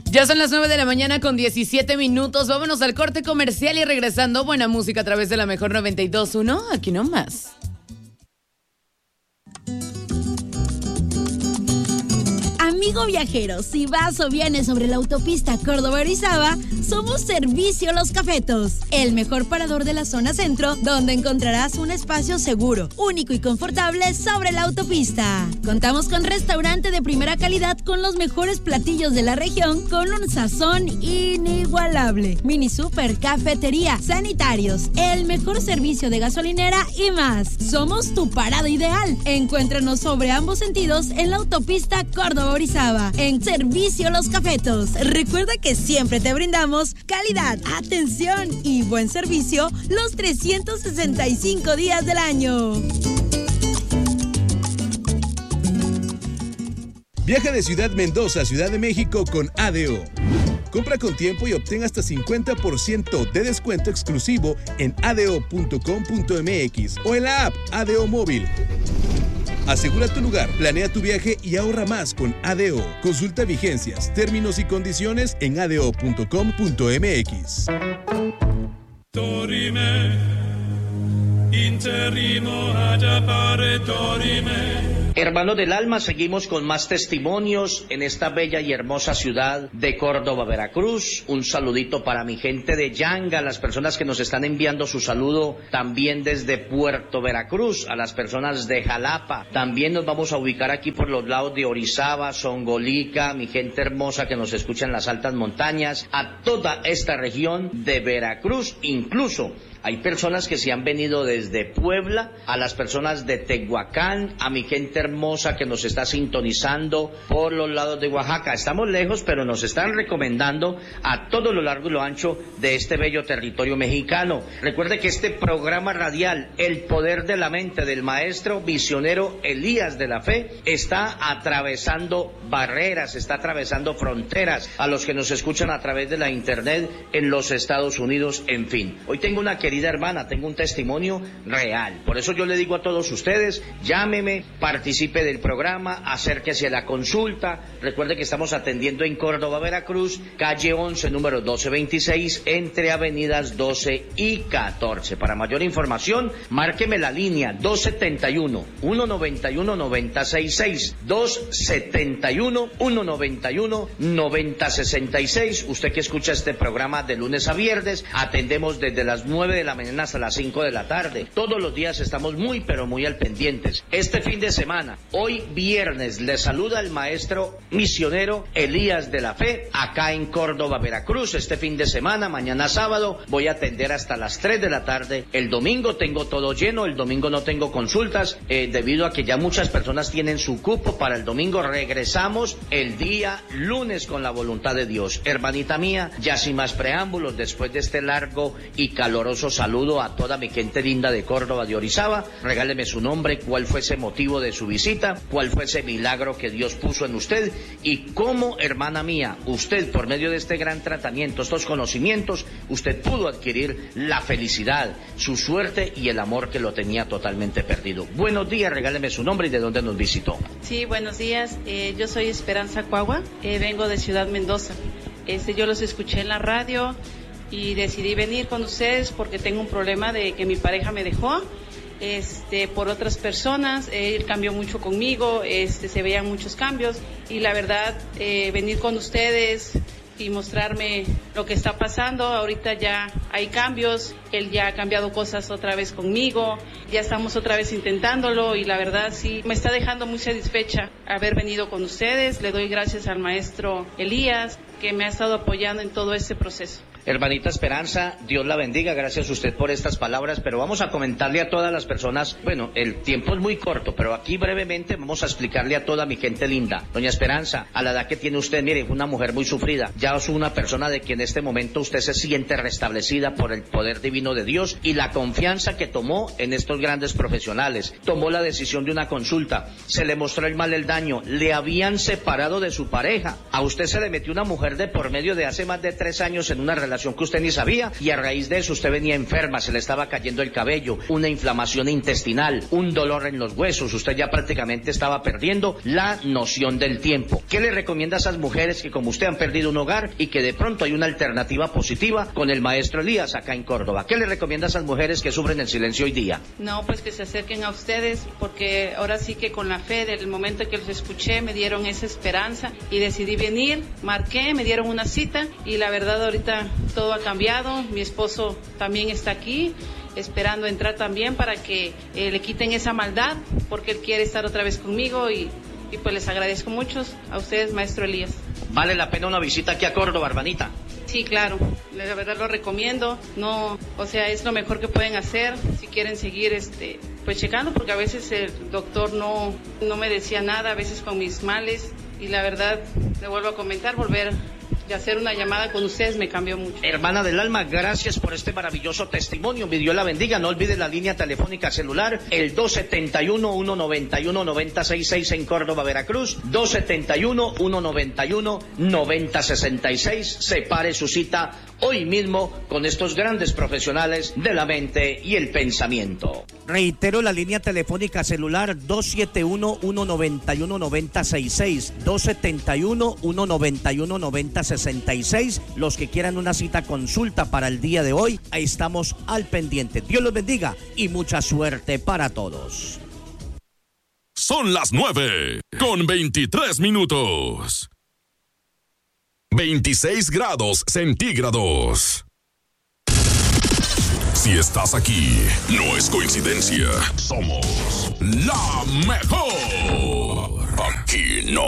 Ya son las 9 de la mañana con 17 minutos. Vámonos al corte comercial y regresando, buena música a través de la mejor 92.1. Aquí nomás. Amigo viajero, si vas o vienes sobre la autopista Córdoba-Orizaba, somos Servicio Los Cafetos, el mejor parador de la zona centro, donde encontrarás un espacio seguro, único y confortable sobre la autopista. Contamos con restaurante de primera calidad con los mejores platillos de la región, con un sazón inigualable. Mini super, cafetería, sanitarios, el mejor servicio de gasolinera y más. Somos tu parada ideal. Encuéntranos sobre ambos sentidos en la autopista Córdoba-Orizaba, en Servicio Los Cafetos. Recuerda que siempre te brindamos calidad, atención y buen servicio los 365 días del año. Viaja de Ciudad Mendoza a Ciudad de México con ADO. Compra con tiempo y obtén hasta 50% de descuento exclusivo en ado.com.mx o en la app ADO Móvil. Asegura tu lugar, planea tu viaje y ahorra más con ADO. Consulta vigencias, términos y condiciones en ado.com.mx. Dorime, interrimo ad appare dorime. Hermanos del alma, seguimos con más testimonios en esta bella y hermosa ciudad de Córdoba, Veracruz. Un saludito para mi gente de Yanga, las personas que nos están enviando su saludo también desde Puerto Veracruz, a las personas de Jalapa. También nos vamos a ubicar aquí por los lados de Orizaba, Songolica, mi gente hermosa que nos escucha en las altas montañas, a toda esta región de Veracruz, incluso hay personas que se han venido desde Puebla, a las personas de Tehuacán, a mi gente hermosa que nos está sintonizando por los lados de Oaxaca. Estamos lejos, pero nos están recomendando a todo lo largo y lo ancho de este bello territorio mexicano. Recuerde que este programa radial, El Poder de la Mente, del maestro misionero Elías de la Fe, está atravesando barreras, está atravesando fronteras, a los que nos escuchan a través de la internet en los Estados Unidos, en fin. Hoy tengo una querida hermana, tengo un testimonio real. Por eso yo le digo a todos ustedes, llámeme, participe del programa, acérquese a la consulta. Recuerde que estamos atendiendo en Córdoba, Veracruz, calle 11, número 1226, entre avenidas 12 y 14. Para mayor información, márqueme la línea 271-191-9066, 271-191-9066. Usted que escucha este programa de lunes a viernes, atendemos desde las 9 de la mañana hasta las 5 de la tarde. Todos los días estamos muy pero muy al pendientes. Este fin de semana, hoy viernes, le saluda el maestro misionero Elías de la Fe, acá en Córdoba, Veracruz. Este fin de semana, mañana sábado, voy a atender hasta las 3 de la tarde. El domingo tengo todo lleno, el domingo no tengo consultas, debido a que ya muchas personas tienen su cupo para el domingo. Regresamos el día lunes con la voluntad de Dios. Hermanita mía, ya sin más preámbulos, después de este largo y caloroso saludo a toda mi gente linda de Córdoba, de Orizaba, regáleme su nombre, cuál fue ese motivo de su visita, cuál fue ese milagro que Dios puso en usted y cómo, hermana mía, usted por medio de este gran tratamiento, estos conocimientos, usted pudo adquirir la felicidad, su suerte y el amor que lo tenía totalmente perdido. Buenos días, regáleme su nombre y de dónde nos visitó. Sí, buenos días, yo soy Esperanza Cuagua, vengo de Ciudad Mendoza. Yo los escuché en la radio y decidí venir con ustedes porque tengo un problema de que mi pareja me dejó por otras personas. Él cambió mucho conmigo, se veían muchos cambios y la verdad venir con ustedes y mostrarme lo que está pasando. Ahorita ya hay cambios, él ya ha cambiado cosas otra vez conmigo, ya estamos otra vez intentándolo y la verdad sí me está dejando muy satisfecha haber venido con ustedes. Le doy gracias al maestro Elías que me ha estado apoyando en todo este proceso. Hermanita Esperanza, Dios la bendiga, gracias a usted por estas palabras, pero vamos a comentarle a todas las personas, bueno, el tiempo es muy corto, pero aquí brevemente vamos a explicarle a toda mi gente linda. Doña Esperanza, a la edad que tiene usted, mire, es una mujer muy sufrida, ya es una persona de que en este momento usted se siente restablecida por el poder divino de Dios y la confianza que tomó en estos grandes profesionales. Tomó la decisión de una consulta, se le mostró el mal, el daño, le habían separado de su pareja, a usted se le metió una mujer de por medio de hace más de 3 años en una relación relación que usted ni sabía, y a raíz de eso usted venía enferma, se le estaba cayendo el cabello, una inflamación intestinal, un dolor en los huesos, usted ya prácticamente estaba perdiendo la noción del tiempo. ¿Qué le recomienda a esas mujeres que como usted han perdido un hogar y que de pronto hay una alternativa positiva con el maestro Elías acá en Córdoba? ¿Qué le recomienda a esas mujeres que sufren el silencio hoy día? No, pues que se acerquen a ustedes, porque ahora sí que con la fe del momento que los escuché me dieron esa esperanza y decidí venir, marqué, me dieron una cita y la verdad ahorita todo ha cambiado. Mi esposo también está aquí esperando entrar también para que le quiten esa maldad, porque él quiere estar otra vez conmigo y pues les agradezco mucho a ustedes, maestro Elías. ¿Vale la pena una visita aquí a Córdoba, hermanita? Sí, claro, la verdad lo recomiendo. No, o sea, es lo mejor que pueden hacer si quieren seguir pues checando, porque a veces el doctor no me decía nada, a veces con mis males, y la verdad, le vuelvo a comentar, volver y hacer una llamada con ustedes me cambió mucho. Hermana del alma, gracias por este maravilloso testimonio. Mi Dios la bendiga. No olvide la línea telefónica celular, el 271-191-9066 en Córdoba, Veracruz. 271-191-9066. Separe su cita hoy mismo con estos grandes profesionales de la mente y el pensamiento. Reitero la línea telefónica celular 271-191-9066. 271-191-9066. Los que quieran una cita consulta para el día de hoy, ahí estamos al pendiente. Dios los bendiga y mucha suerte para todos. Son las 9:23. 26 grados centígrados. Si estás aquí, no es coincidencia. Somos la mejor. Aquí no